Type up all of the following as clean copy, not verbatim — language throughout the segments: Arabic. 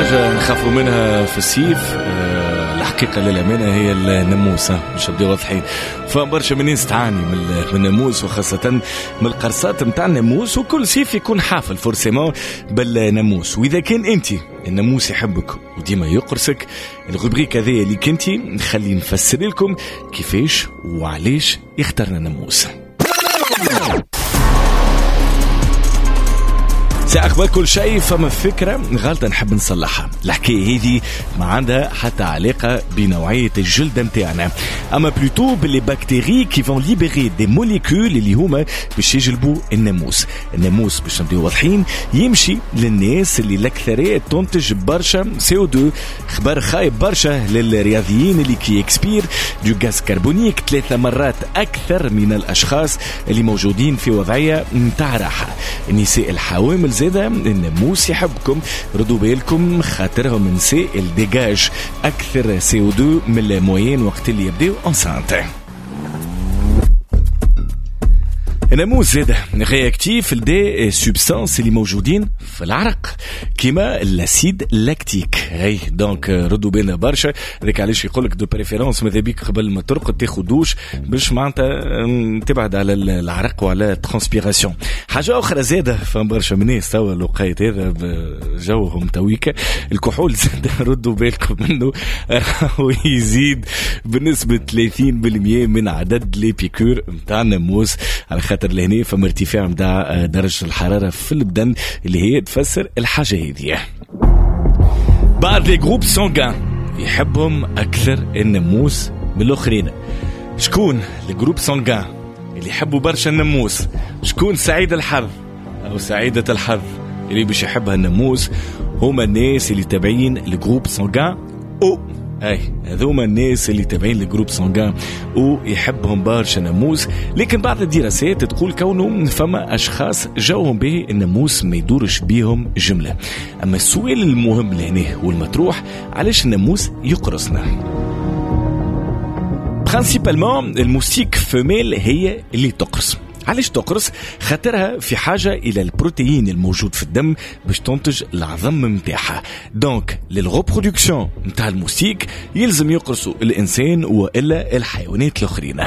حاجة نخافوا منها في الصيف الحقيقة للأمانة هي الناموس. مش بدي واضحين، فبرشا من الناس تعاني من الناموس، وخاصة من القرصات متاع الناموس، وكل صيف يكون حافل فورسيمون بالناموس. وإذا كان أنت الناموس يحبك وديما يقرصك، الغبريك هذه اللي كنتي نخلي نفسر لكم كيفاش وعلاش يختارنا الناموس. سأقبل كل شيء، فما فكرة غلطة نحب نصلحها. الحكاية هذه ما عندها حتى علاقة بنوعية الجلد متاعنا، أما بلوتو باللي بكتيري كي فون ليبري دي موليكول اللي هما باش يجلبوا الناموس. الناموس باش نبداو واضحين يمشي للناس اللي الأكثرية تنتج برشا CO2. خبر خايب برشا للرياضيين اللي كي اكسبير دو غاز كربونيك 3 مرات أكثر من الأشخاص اللي موجودين في وضعية متاع راحة. النساء الحوامل زيادة الناموس يحبكم، ردوا بالكم خاطرهم نساء الديجاج أكثر CO2 من الموين وقت اللي يبدأوا انسانت. الناموس زيادة رياكتيف لدي سوبستانس اللي موجودين في العرق كيما الاسيد لاكتيك. هاي دونك ردوا بالنا برشا. هذاك علاش يقولك دو بريفيرونس ماذا بيك قبل ما ترقد تاخذ دوش باش معناتها تبعد على العرق وعلى الترانسبيراسيون. حاجه اخرى زاده فهم برشا من الناس توا الوقيت هذا بجوهم تويكا الكحول زاد ردوا بالكم منه ويزيد بنسبه 30% من عدد لي بيكور نتاع الناموس، على خاطر لهنا فما ارتفاع متاع درجة الحرارة في البدن اللي هي تفسر الحاجة هذه. بعض لي جروب سانغان يحبهم أكثر الناموس من الآخرين. شكون الجروب سانغان اللي يحبوا برشا الناموس؟ شكون سعيد الحظ أو سعيدة الحظ اللي باش يحبها الناموس؟ هما الناس اللي تابعين الجروب سانغان أو اي هذوما الناس اللي تابعين الجروب سانغان ويحبهم برشا الناموس. لكن بعض الدراسات تقول كونه فما اشخاص جاوهم به الناموس ما يدورش بيهم جمله. اما السؤال المهم لهنا والمطروح، علاش الناموس يقرصنا؟ برينسيبالمون الموسيك فيميل هي اللي تقرص. علاش تقرص؟ خاطرها في حاجة إلى البروتين الموجود في الدم باش تنتج العظم متاعها. دونك للغوبرودكسيون متاع الموسيك يلزم يقرصوا الإنسان وإلا الحيوانات الأخرين.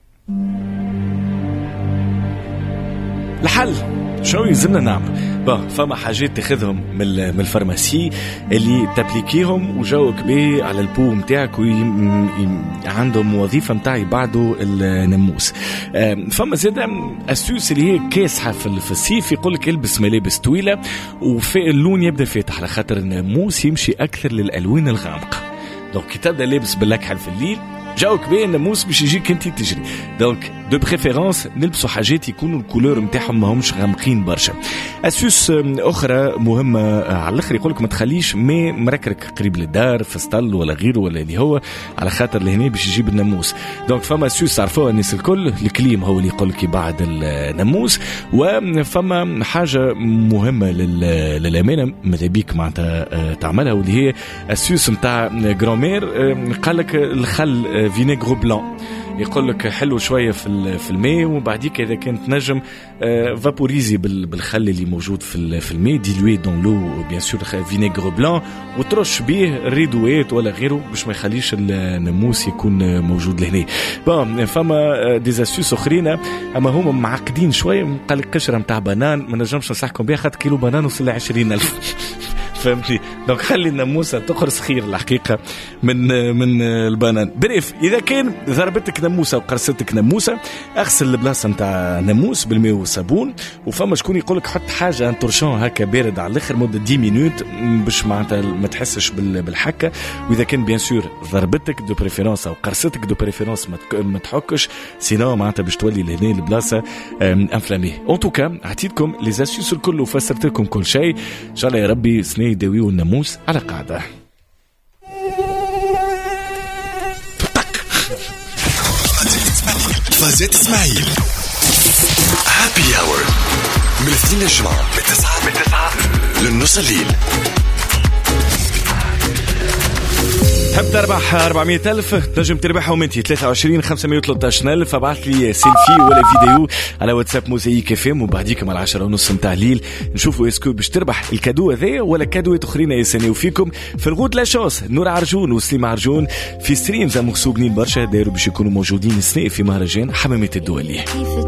الحل شو يلزمنا نعمل؟ فما حاجات تاخذهم من الفارماسي اللي تابليكيهم وجاوك به على البو متاعك عندهم وظيفة متاع يبعدوا الناموس. فما زيادة أسوس اللي هي كاسحة في الصيف يقولك البس ملابس طويلة وفي اللون يبدأ فاتح، على خاطر الناموس يمشي أكثر للألوان الغامقة. دونك كي تبدأ لابس بالأكحل في الليل جاوك بيه الناموس باش يجيك انت تجري. دونك دو بريفيرونس نلبسوا حاجات يكونوا الكولور نتاعهم ما همش غامقين برشا. اسوس اخرى مهمه على الاخر يقولك ما تخليش ما مركرك قريب للدار في سطل ولا غيره ولا اللي هو، على خاطر لهنا باش يجيب الناموس. دونك فما اسوس عرفوها الناس الكل، الكليم هو اللي يقولك يبعد الناموس. وفما حاجه مهمه للامانه ماذا بيك معناتها تعملها، واللي هي اسوس نتاع جرامير قالك الخل فينيغرو بلان يقول لك حلو شويه في الماء، وبعديك اذا كانت نجم فابوريزي بالخل اللي موجود في الماء ديلوي دون لو بيان سور فينيغرو بلان، وترش به الريدوات ولا غيره باش ما يخليش الناموس يكون موجود لهنا. بون فما ديزاسيوس اخرين اما هما معقدين شويه. قال لك قشره نتاع بنان ما نجمش نصحكم بها، خاطر كيلو بنان وصل 20,000 فهمتي. دونك خلي الناموسه تقرص خير الحقيقه من البنان. بريف اذا كان ضربتك ناموسه وقرصتك ناموسه، اغسل البلاصه نتاع ناموس بالماء والصابون. وفما شكون يقولك حط حاجه انترشون هكا بارد على الاخر مده 10 مينوت باش معناتها ما تحسش بالحكه. واذا كان بيان سور ضربتك دو بريفيرونس او قرصتك دو بريفيرونس ما تحكش، سينو معناتها باش تولي لهنا البلاصه انفلامي. اون توكا عطيتكم لي زاسيوس الكل وفسرت لكم كل شيء. ان شاء الله يا ربي سنه يداويو الناموس على قاعده. فازات اسماعيل هابي اور من الاثنين الجمعة من 9 للنص الليل. تحب تربح 400,000 تنجم تربحهم انت 23 513 ألف. ابعث لي سيلفي ولا فيديو على واتساب موزايك اف ام وبعديكم على 10:30 متاع الليل نشوفوا اسكو باش تربح الكادو هذايا ولا كادوات اخرين يسنيو فيكم في الغود لا شانس. نور عرجون وسليم عرجون في ستريمز مغصوبين برشا دايروا باش يكونوا موجودين السنة في مهرجان حمامات الدولي.